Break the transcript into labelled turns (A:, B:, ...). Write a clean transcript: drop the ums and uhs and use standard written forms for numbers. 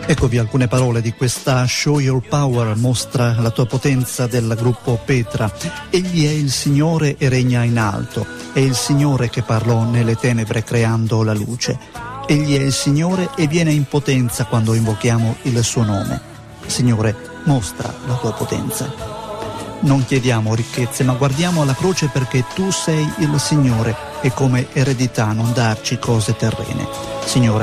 A: Eccovi alcune parole di questa Show Your Power, mostra la tua potenza, del gruppo Petra. Egli è il Signore e regna in alto, è il Signore che parlò nelle tenebre creando la luce. Egli è il Signore e viene in potenza quando invochiamo il suo nome. Signore, mostra la tua potenza. Non chiediamo ricchezze, ma guardiamo alla croce perché tu sei il Signore e come eredità non darci cose terrene. Signore,